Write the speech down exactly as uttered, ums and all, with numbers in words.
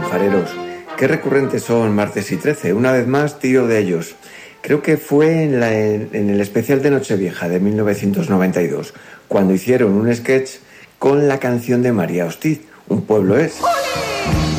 alfareros. Qué recurrentes son Martes y trece. Una vez más, tiro de ellos. Creo que fue en, la, en, en el especial de Nochevieja de mil novecientos noventa y dos, cuando hicieron un sketch con la canción de María Hostiz, Un pueblo es.